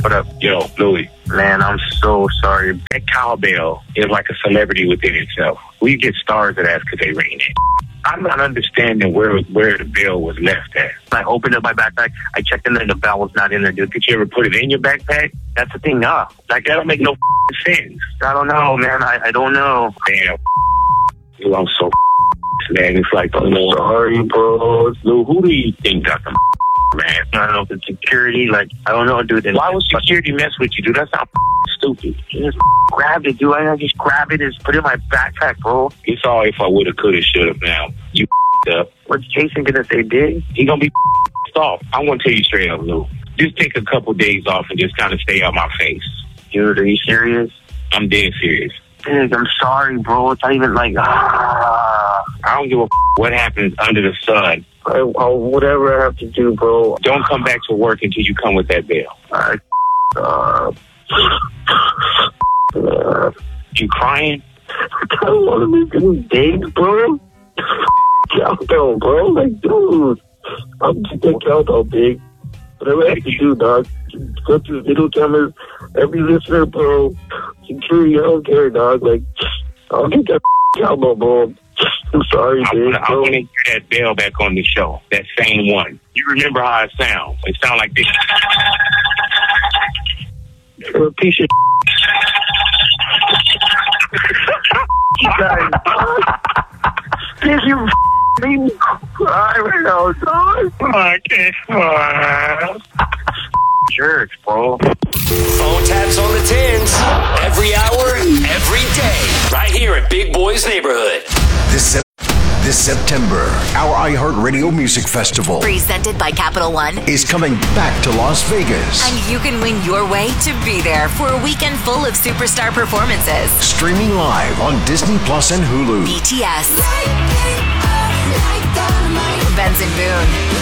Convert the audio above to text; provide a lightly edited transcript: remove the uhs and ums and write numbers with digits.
What up? Yo, Louis. Man, I'm so sorry. That cowbell is like a celebrity within itself. We get stars of that because they ring it. I'm not understanding where the bell was left at. I opened up my backpack. I checked in there, and the bell was not in there, dude. Did you ever put it in your backpack? That's the thing, nah. Like, that don't make no sense. I don't know, man. I don't know. Damn. Dude, I'm so man. It's like, I'm sorry, bro. Lou, who do you think got them man? I don't know if it's security. Like, I don't know, dude. Why would security mess with you, dude? That's not stupid. You just grabbed it, dude. I just grabbed it and just put it in my backpack, bro. It's all if I would have, could have, should have now. You up. What's Jason gonna say, Dig? He gonna be off. I'm gonna tell you straight up, Lou. Just take a couple days off and just kind of stay out my face. Dude, are you serious? I'm dead serious. Dig, I'm sorry, bro. It's not even like, I don't give a what happens under the sun. Whatever I have to do, bro. Don't come back to work until you come with that bill. You crying? I don't want to make any dates, bro. Countdown, bro. Like, dude, I'm just a countdown, big. Whatever I have to do, dog. Go through video cameras, every listener, bro. Security, I don't care, dog. Like, I'll get that countdown, bro. I'm sorry, big. I want to hear that bell back on the show. That same one. You remember how it sounds? It sounds like this. You're a piece of you guys. Did you made me cry right now, dog? I can't cry. Church, bro. Phone taps on the tins. Every hour, every day. Right here in Big Boy's neighborhood. This September, our iHeartRadio Music Festival, presented by Capital One, is coming back to Las Vegas. And you can win your way to be there for a weekend full of superstar performances. Streaming live on Disney Plus and Hulu. BTS, Benson Boone,